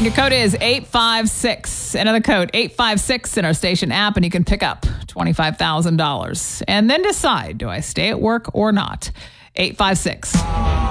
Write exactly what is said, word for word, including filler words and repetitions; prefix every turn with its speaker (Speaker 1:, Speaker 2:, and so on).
Speaker 1: And your code is eight five six. Another code, eight five six in our station app, and you can pick up twenty-five thousand dollars. And then decide, do I stay at work or not? eight five six.